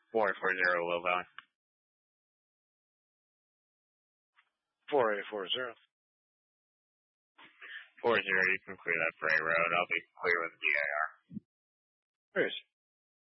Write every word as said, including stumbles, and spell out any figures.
four eight four zero, Will Valley. four eight four zero. four zero, you can clear that Bray Road. I'll be clear with the D I R. There is.